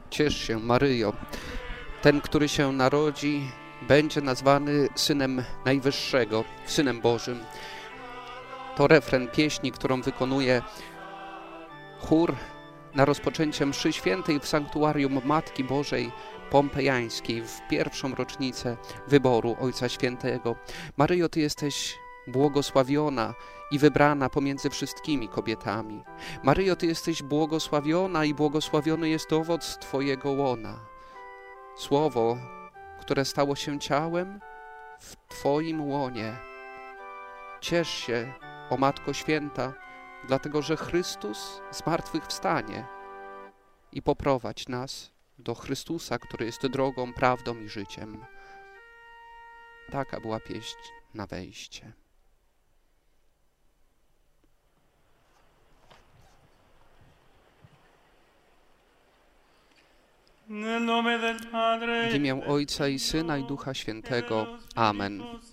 Ciesz się, Maryjo. Ten, który się narodzi, będzie nazwany Synem Najwyższego, Synem Bożym. To refren pieśni, którą wykonuje chór na rozpoczęcie mszy świętej w sanktuarium Matki Bożej Pompejańskiej w pierwszą rocznicę wyboru Ojca Świętego. Maryjo, Ty jesteś błogosławiona i wybrana pomiędzy wszystkimi kobietami. Maryjo, Ty jesteś błogosławiona i błogosławiony jest owoc Twojego łona. Słowo, które stało się ciałem w Twoim łonie. Ciesz się, o Matko Święta, dlatego że Chrystus zmartwychwstanie i poprowadź nas do Chrystusa, który jest drogą, prawdą i życiem. Taka była pieśń na wejście. W imię Ojca i Syna i Ducha Świętego. Amen.